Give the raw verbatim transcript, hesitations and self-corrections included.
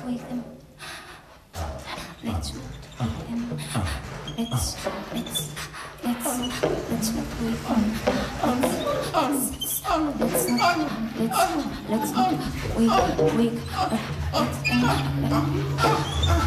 wake them. Let's wake them. Let's let's let's let's not wake them. Let's not let's let's not wake wake. Let's